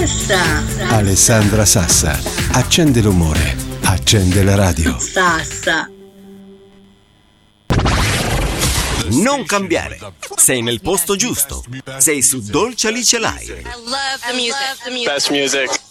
Sassa. Alessandra Sassa. Accende l'umore. Accende la radio. Sassa. Non cambiare. Sei nel posto giusto. Sei su Dolce Alice Live. I love the music. Best music.